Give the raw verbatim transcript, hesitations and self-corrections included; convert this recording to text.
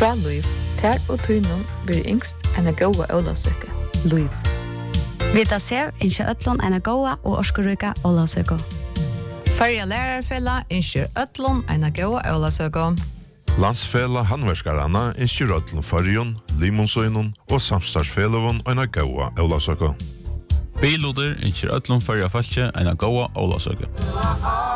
Fra Liv, ter og tøynum blir yngst enn a gåa ólasøke. Liv. Vi tar sev innskje ötlån enn a gåa og orskuryka ólasøke. Färja lärarfälla inskjer ötlån enn a gåa ólasøke. Landsfela handverskaranna innskjer ötlån fyrjun, limonsøynun og samstartsfelavun enn a gåa ólasøke. Biluder innskjer ötlån fyrja falskje enn a gåa ólasøke.